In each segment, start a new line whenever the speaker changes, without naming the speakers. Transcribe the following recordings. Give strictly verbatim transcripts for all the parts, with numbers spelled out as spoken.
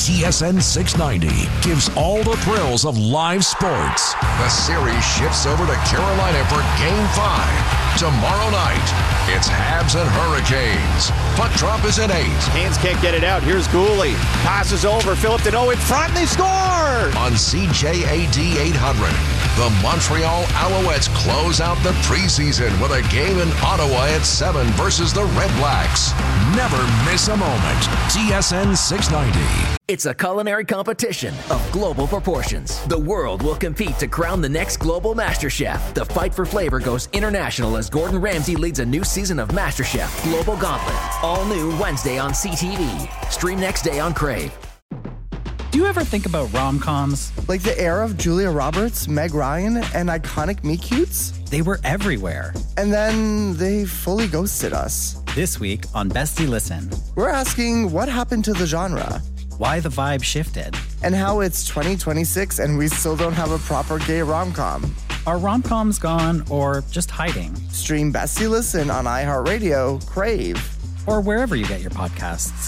T S N six ninety gives all the thrills of live sports.
The series shifts over to Carolina for Game five. Tomorrow night, it's Habs and Hurricanes. Puck drop is at eight.
Canes can't get it out. Here's Gooley. Passes over. Philip Deneau in front. And they score!
On C J A D eight hundred, the Montreal Alouettes close out the preseason with a game in Ottawa at seven versus the Red Blacks.
Never miss a moment. T S N six ninety.
It's a culinary competition of global proportions. The world will compete to crown the next global master chef. The fight for flavor goes international as Gordon Ramsay leads a new season of MasterChef Global Gauntlet. All new Wednesday on C T V. Stream next day on Crave.
Do you ever think about rom-coms?
Like the era of Julia Roberts, Meg Ryan, and iconic meet-cutes?
They were everywhere.
And then they fully ghosted us.
This week on Bestie Listen,
we're asking what happened to the genre?
Why the vibe shifted?
And how it's twenty twenty-six and we still don't have a proper gay rom-com.
Are rom-coms gone or just hiding?
Stream Bestie Listen on iHeartRadio, Crave,
or wherever you get your podcasts.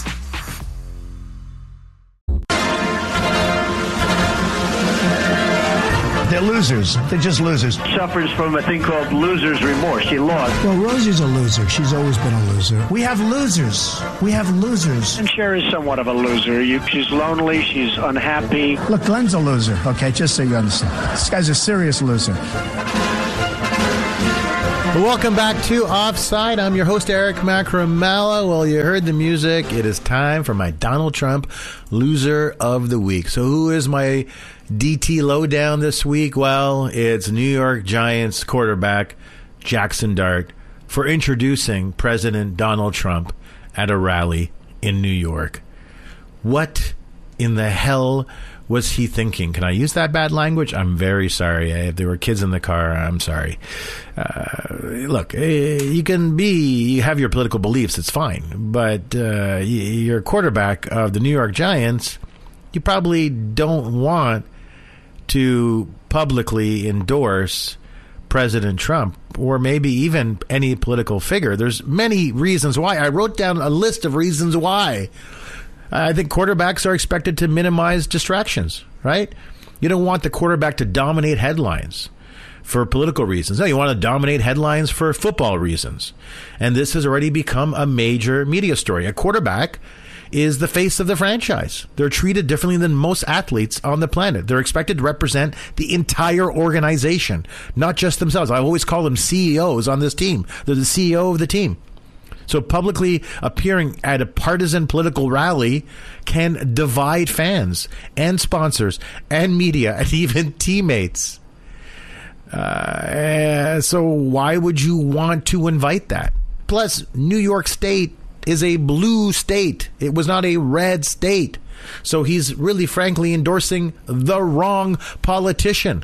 They're losers. They're just losers.
Suffers from a thing called loser's remorse. She lost.
Well, Rosie's a loser. She's always been a loser. We have losers. We have losers.
And Cher is somewhat of a loser. You, she's lonely. She's unhappy.
Look, Glenn's a loser, okay? Just so you understand. This guy's a serious loser.
Welcome back to Offside. I'm your host, Eric Macramala. Well, you heard the music. It is time for my Donald Trump Loser of the Week. So who is my D T lowdown this week? Well, it's New York Giants quarterback Jackson Dart for introducing President Donald Trump at a rally in New York. What in the hell was he thinking? Can I use that bad language? I'm very sorry. If there were kids in the car, I'm sorry. Uh, look, you can be, you have your political beliefs, it's fine. But uh, you're quarterback of the New York Giants. You probably don't want to publicly endorse President Trump or maybe even any political figure. There's many reasons why. I wrote down a list of reasons why. I think quarterbacks are expected to minimize distractions, right? You don't want the quarterback to dominate headlines for political reasons. No, you want to dominate headlines for football reasons. And this has already become a major media story. A quarterback is the face of the franchise. They're treated differently than most athletes on the planet. They're expected to represent the entire organization, not just themselves. I always call them C E Os on this team. They're the C E O of the team. So publicly appearing at a partisan political rally can divide fans and sponsors and media and even teammates. Uh, so why would you want to invite that? Plus, New York State is a blue state. It was not a red state. So he's really, frankly, endorsing the wrong politician.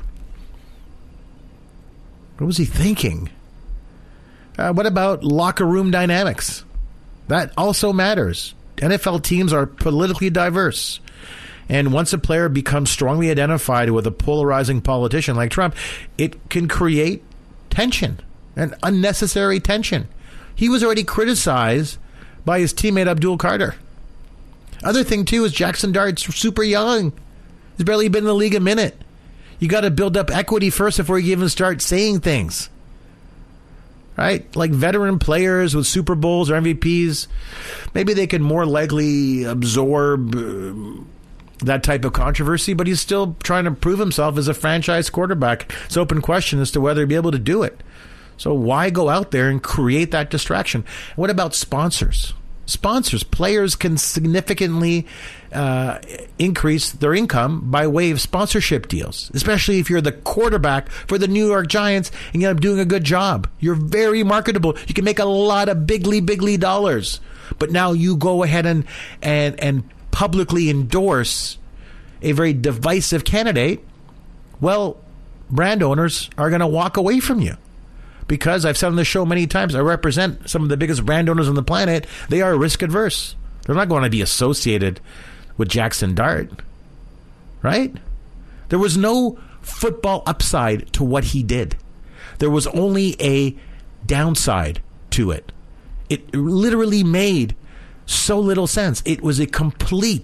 What was he thinking? Uh, what about locker room dynamics? That also matters. N F L teams are politically diverse. And once a player becomes strongly identified with a polarizing politician like Trump, it can create tension and unnecessary tension. He was already criticized by his teammate Abdul Carter. Other thing, too, is Jackson Dart's super young. He's barely been in the league a minute. You got to build up equity first before you even start saying things. Right? Like veteran players with Super Bowls or M V Ps, maybe they can more likely absorb uh, that type of controversy, but he's still trying to prove himself as a franchise quarterback. It's open question as to whether he'll be able to do it. So why go out there and create that distraction? What about sponsors? Sponsors, players can significantly uh, increase their income by way of sponsorship deals, especially if you're the quarterback for the New York Giants and you're doing a good job. You're very marketable. You can make a lot of bigly, bigly dollars. But now you go ahead and and, and publicly endorse a very divisive candidate. Well, brand owners are going to walk away from you. Because I've said on the show many times, I represent some of the biggest brand owners on the planet. They are risk adverse. They're not going to be associated with Jackson Dart, right? There was no football upside to what he did. There was only a downside to it. It literally made so little sense. It was a complete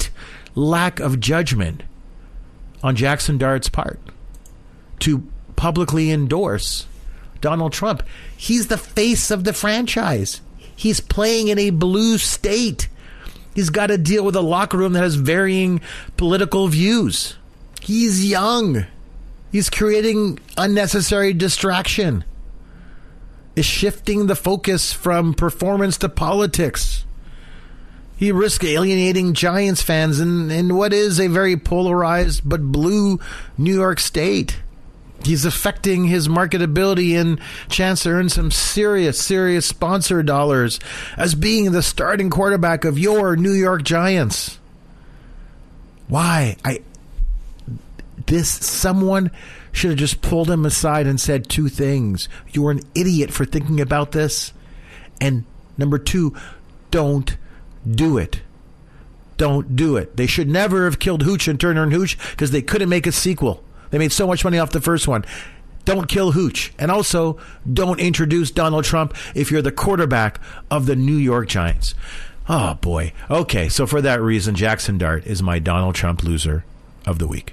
lack of judgment on Jackson Dart's part to publicly endorse Donald Trump. He's the face of the franchise. He's playing in a blue state. He's got to deal with a locker room that has varying political views. He's young. He's creating unnecessary distraction. Is shifting the focus from performance to politics. He risks alienating Giants fans in, in what is a very polarized but blue New York State. He's affecting his marketability and chance to earn some serious, serious sponsor dollars as being the starting quarterback of your New York Giants. Why? I this someone should have just pulled him aside and said two things. You're an idiot for thinking about this. And number two, don't do it. Don't do it. They should never have killed Hooch and Turner and Hooch because they couldn't make a sequel. They made so much money off the first one. Don't kill Hooch. And also, don't introduce Donald Trump if you're the quarterback of the New York Giants. Oh, boy. Okay, so for that reason, Jackson Dart is my Donald Trump loser of the week.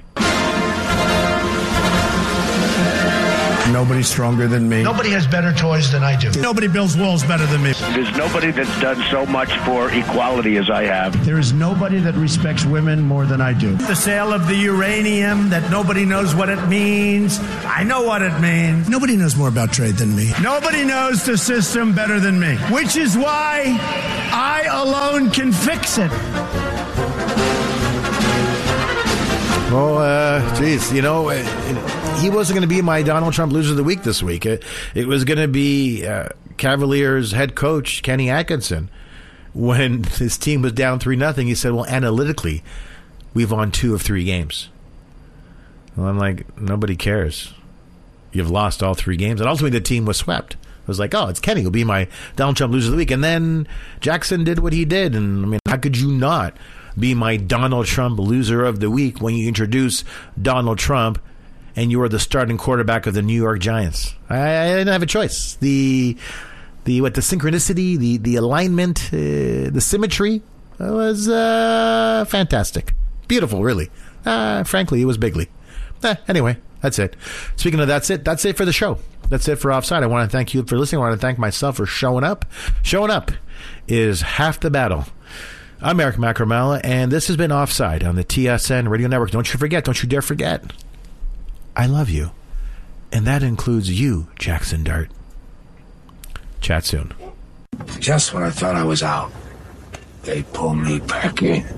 Nobody's stronger than me.
Nobody has better toys than I do.
Nobody builds walls better than me.
There's nobody that's done so much for equality as I have.
There is nobody that respects women more than I do. The sale of the uranium that nobody knows what it means. I know what it means. Nobody knows more about trade than me. Nobody knows the system better than me. Which is why I alone can fix it.
Well, uh, geez, you know, it, it, he wasn't going to be my Donald Trump loser of the week this week. It, it was going to be uh, Cavaliers head coach Kenny Atkinson. When his team was down three nothing, he said, well, analytically, we've won two of three games. Well, I'm like, nobody cares. You've lost all three games. And ultimately, the team was swept. It was like, oh, it's Kenny who'll be my Donald Trump loser of the week. And then Jackson did what he did. And, I mean, how could you not be my Donald Trump loser of the week when you introduce Donald Trump and you are the starting quarterback of the New York Giants? I, I didn't have a choice. The the what the synchronicity, the the alignment, uh, the symmetry was uh, fantastic, beautiful, really. Uh, frankly, it was bigly. Eh, anyway, that's it. Speaking of that's it, that's it for the show. That's it for Offside. I want to thank you for listening. I want to thank myself for showing up. Showing up is half the battle. I'm Eric Macramala, and this has been Offside on the T S N Radio Network. Don't you forget, don't you dare forget, I love you. And that includes you, Jackson Dart. Chat soon.
Just when I thought I was out, they pull me back in.